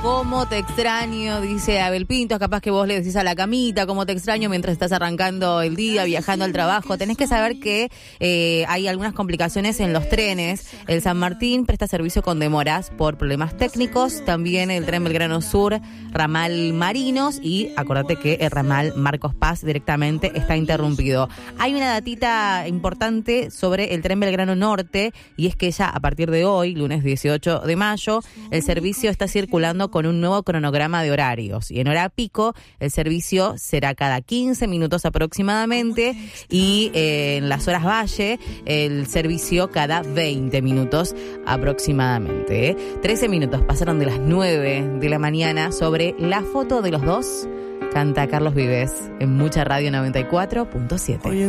Cómo te extraño, dice Abel Pintos. Capaz que vos le decís a la camita, cómo te extraño mientras estás arrancando el día, viajando al trabajo. Tenés que saber que hay algunas complicaciones en los trenes. El San Martín presta servicio con demoras por problemas técnicos. También el tren Belgrano Sur, ramal Marinos. Y acordate que el ramal Marcos Paz directamente está interrumpido. Hay una datita importante sobre el tren Belgrano Norte, y es que ya a partir de hoy, lunes 18 de mayo, el servicio está circulando con un nuevo cronograma de horarios. Y en hora pico, el servicio será cada 15 minutos aproximadamente, y en las horas valle, el servicio cada 20 minutos aproximadamente. 13 minutos pasaron de las 9 de la mañana. Sobre la foto de los dos, canta Carlos Vives en Mucha Radio 94.7.